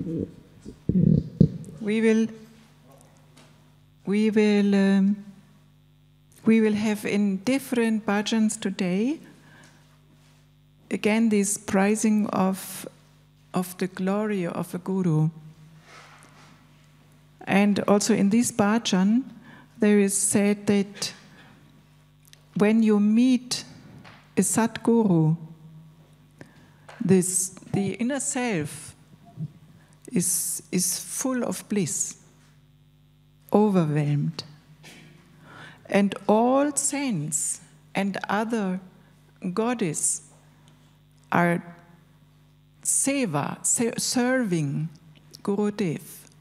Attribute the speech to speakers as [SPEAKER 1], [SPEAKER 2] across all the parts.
[SPEAKER 1] We will have in different bhajans today, again, this prizing of the glory of a guru. And also in this bhajan, there is said that when you meet a Satguru, the inner self is full of bliss, overwhelmed. And all saints and other goddesses are serving Gurudev.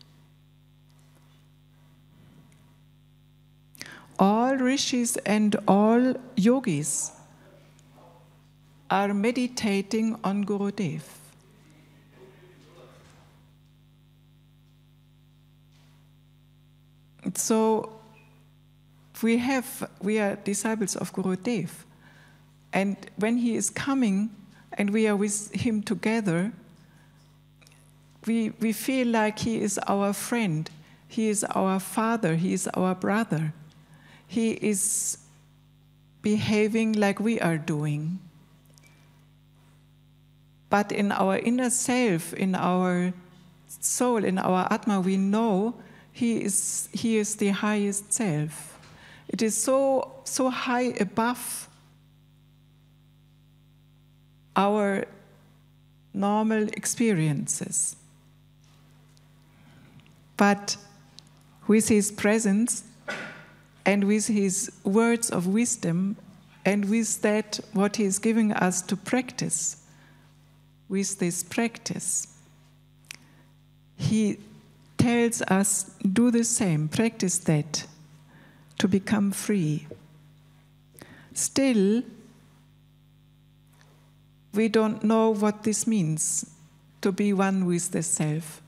[SPEAKER 1] All rishis and all yogis are meditating on Gurudev. So we are disciples of Gurudev, and when he is coming and we are with him together, we feel like he is our friend, he is our father, he is our brother. He is behaving like we are doing. But in our inner self, in our soul, in our Atma, we know he is the highest self. It is so high above our normal experiences. But with his presence and with his words of wisdom and with that what he is giving us to practice, with this practice, he tells us, do the same, practice that, to become free. Still, we don't know what this means, to be one with the self.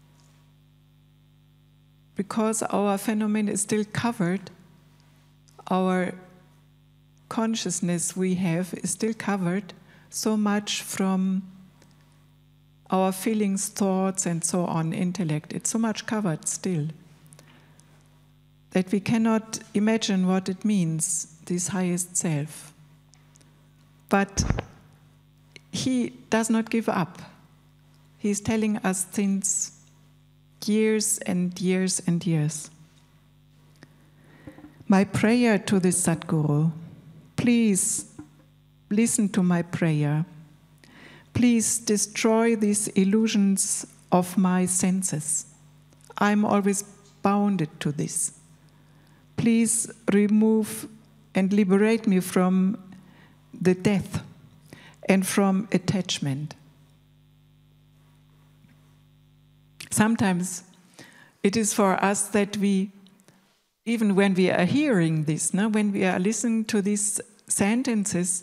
[SPEAKER 1] Because our phenomenon is still covered, our consciousness we have is still covered so much from our feelings, thoughts, and so on, intellect. It's so much covered still that we cannot imagine what it means, this highest self. But he does not give up. He's telling us since years and years and years. My prayer to the Satguru, please listen to my prayer. Please destroy these illusions of my senses. I'm always bounded to this. Please remove and liberate me from the death and from attachment. Sometimes it is for us that we, even when we are hearing this, when we are listening to these sentences,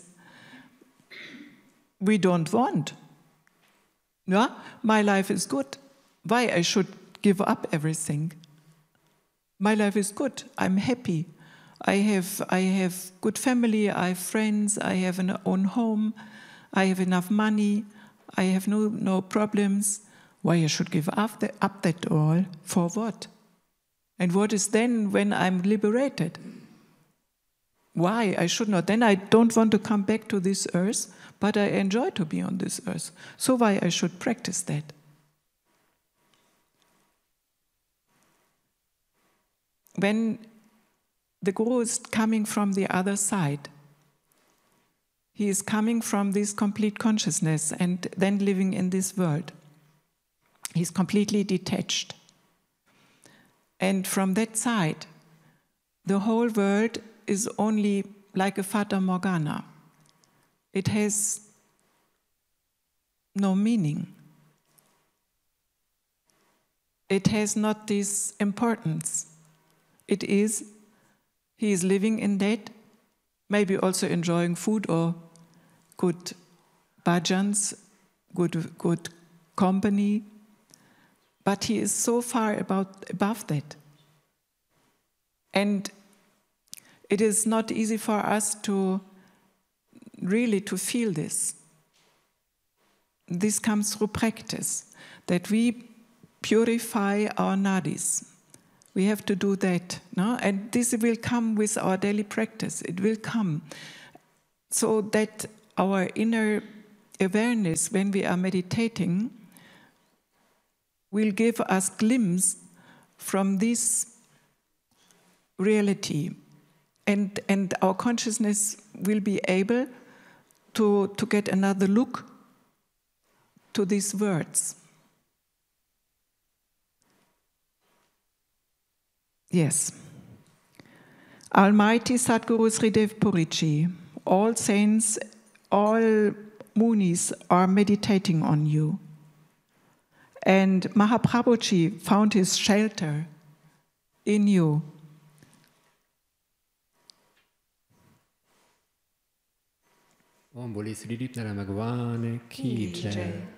[SPEAKER 1] we don't want. Yeah? My life is good. Why I should give up everything? My life is good. I'm happy. I have good family. I have friends. I have an own home. I have enough money. I have no problems. Why I should give up that all? For what? And what is then when I'm liberated? Why I should not? Then I don't want to come back to this earth, but I enjoy to be on this earth. So why I should practice that? When the Guru is coming from the other side, he is coming from this complete consciousness and then living in this world. He's completely detached. And from that side, the whole world is only like a Fata Morgana. It has no meaning. It has not this importance. It is, he is living in that, maybe also enjoying food or good bhajans, good company, but he is so far above that. And it is not easy for us to really feel this. This comes through practice, that we purify our nadis. We have to do that, no? And this will come with our daily practice. It will come so that our inner awareness, when we are meditating, will give us glimpse from this reality. And our consciousness will be able to get another look to these words. Yes. Almighty Sadhguru Sridev Puriji, all saints, all munis are meditating on you. And Mahaprabhuji found his shelter in you.
[SPEAKER 2] Om Boli Sri Narayana Bhagwan Ki Jai.